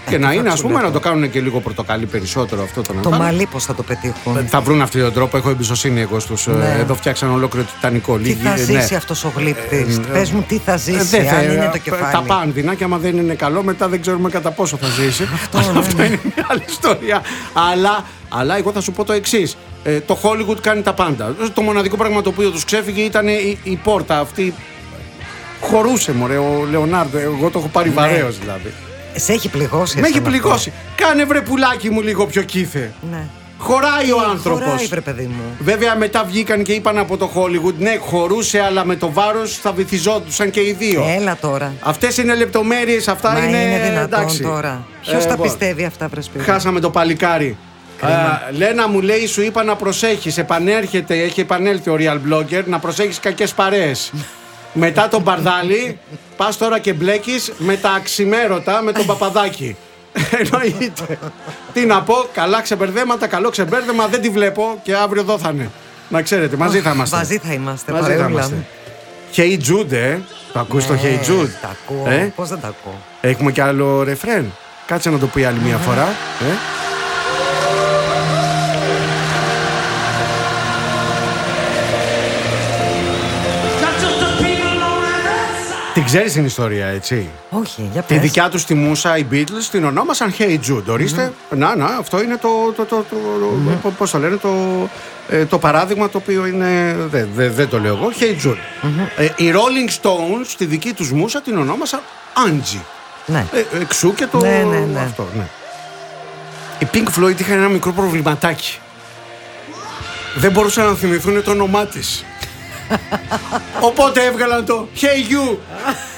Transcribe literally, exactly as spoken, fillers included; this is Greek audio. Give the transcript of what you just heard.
Και να είναι, ας πούμε, να το κάνουν και λίγο πορτοκαλί περισσότερο αυτό το να Το μαλλί πώς θα το πετύχουν. Θα βρουν αυτόν τον τρόπο, έχω εμπιστοσύνη εγώ στους. Ναι. Εδώ φτιάξαν ολόκληρο Τιτανικό. Τι θα ζήσει ναι. αυτός ο γλύπτης. Ε, Πες μου τι θα ζήσει, ε, αν θα, είναι το κεφάλι. Τα πάνδυνα, και άμα δεν είναι καλό, μετά δεν ξέρουμε κατά πόσο θα ζήσει. Αυτό, Αλλά ναι. αυτό είναι μια άλλη ιστορία. Αλλά, αλλά εγώ θα σου πω το εξής. Ε, το Hollywood κάνει τα πάντα. Το μοναδικό πράγμα το οποίο τους ξέφυγε ήταν η, η πόρτα αυτή. Χωρούσε, μωρέ, ο Λεωνάρντο. Εγώ το έχω πάρει ναι. βαρέως δηλαδή. Σε έχει πληγώσει. Με έχει πληγώσει. Κάνε βρε πουλάκι μου λίγο πιο κήθε. Ναι. Χωράει ο άνθρωπος. Χωράει, βρε παιδί μου. Βέβαια μετά βγήκαν και είπαν από το Hollywood, ναι, χωρούσε, αλλά με το βάρος θα βυθιζόντουσαν και οι δύο. Έλα τώρα. Αυτές είναι λεπτομέρειες, αυτά Μα είναι. είναι δυνατόν εντάξει. τώρα. Ποιος ε, τα μπο... πιστεύει αυτά, βρε. Χάσαμε το παλικάρι. Α, Λένα μου λέει, σου είπα να προσέχεις. Επανέρχεται, έχει επανέλθει ο Real Blogger, να προσέχεις κακές παρέες. Μετά τον Μπαρδάλη, πας τώρα και μπλέκεις με τα αξιμέρωτα με τον Παπαδάκη. Εννοείται. Τι να πω, καλά ξεμπερδέματα, καλό ξεμπέρδεμα, δεν τη βλέπω και αύριο εδώ θα είναι. Να ξέρετε, μαζί θα είμαστε. Μαζί θα είμαστε, μαζί θα είμαστε. Hey Jude, ε. Το ακούς το Hey Jude? Τα ακούω, ε? πώς δεν τα ακούω. Έχουμε κι άλλο ρεφρέν. Κάτσε να το πει άλλη μια φορά. Ε? Την ξέρεις την ιστορία, έτσι? Όχι, για πες. Τη δικιά τους τη μούσα, οι Beatles, την ονόμασαν Hey Jude. Ορίστε, mm-hmm. να, να, αυτό είναι το, το, το, το, mm-hmm. πώς το λένε, το, ε, το παράδειγμα το οποίο είναι, δεν δε, δε το λέω εγώ, Hey Jude. Mm-hmm. Ε, οι Rolling Stones, τη δική τους μούσα, την ονόμασαν Angie. Ναι. Ε, εξού και το ναι, ναι, ναι. αυτό, ναι. Οι Pink Floyd είχαν ένα μικρό προβληματάκι. Δεν μπορούσαν να θυμηθούν το όνομά της. Οπότε έβγαλαν το Hey You.